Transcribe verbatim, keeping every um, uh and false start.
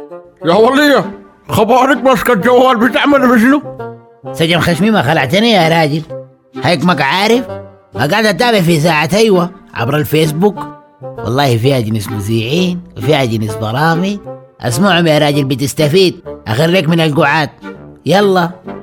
يا ولية خبارك ماسكة الجوال بتعمل بشنو؟ سجن خشمي ما خلعتني يا راجل، هيك ما عارف. ما قاعد اتابع في ساعة ايوه عبر الفيسبوك، والله فيها جنس مذيعين وفيها جنس برامج. اسمعهم يا راجل بتستفيد، اخرك من القعاد. يلا